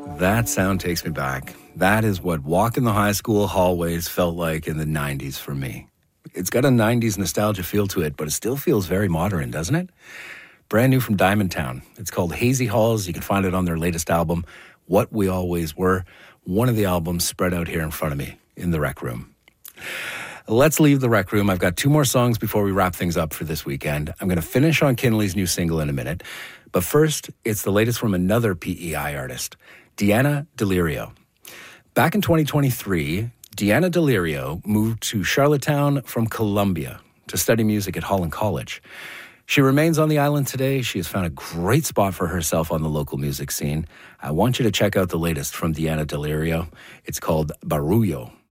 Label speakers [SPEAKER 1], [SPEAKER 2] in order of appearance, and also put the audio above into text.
[SPEAKER 1] That sound takes me back. That is what walking the high school hallways felt like in the 90s for me. It's got a 90s nostalgia feel to it, but it still feels very modern, doesn't it? Brand new from Diamond Town. It's called Hazy Halls. You can find it on their latest album, What We Always Were. One of the albums spread out here in front of me in the Rec Room. Let's leave the Rec Room. I've got two more songs before we wrap things up for this weekend. I'm going to finish on Kinley's new single in a minute. But first, it's the latest from another PEI artist, Deanna Delirio. Back in 2023, Deanna Delirio moved to Charlottetown from Columbia to study music at Holland College. She remains on the island today. She has found a great spot for herself on the local music scene. I want you to check out the latest from Deanna Delirio. It's called Barullo.